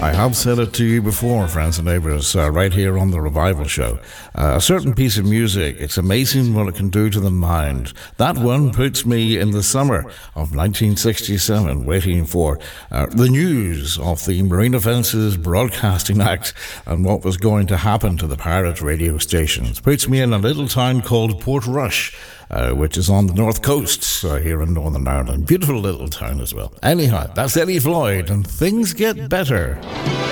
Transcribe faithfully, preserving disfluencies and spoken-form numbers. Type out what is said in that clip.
I have said it to you before, friends and neighbours, uh, right here on The Revival Show. Uh, a certain piece of music, it's amazing what it can do to the mind. That one puts me in the summer of nineteen sixty-seven, waiting for uh, the news of the Marine Offences Broadcasting Act and what was going to happen to the pirate radio stations. Puts me in a little town called Portrush, Uh, which is on the north coast uh, here in Northern Ireland. Beautiful little town as well. Anyhow, that's Eddie Floyd, and things get better.